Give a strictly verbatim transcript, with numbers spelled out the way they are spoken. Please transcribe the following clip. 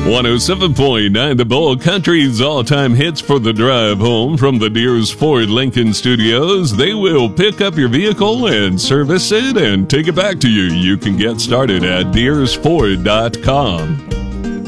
one oh seven point nine The Bull, country's all-time hits for the drive home from the Deers Ford Lincoln Studios. They will pick up your vehicle and service it and take it back to you. You can get started at deers ford dot com.